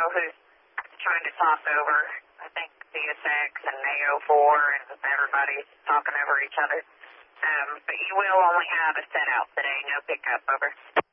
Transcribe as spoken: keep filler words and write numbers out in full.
know who's trying to talk over. I think D S X and A O four and everybody's talking over each other. Um, but you will only have a set out today, no pickup, over.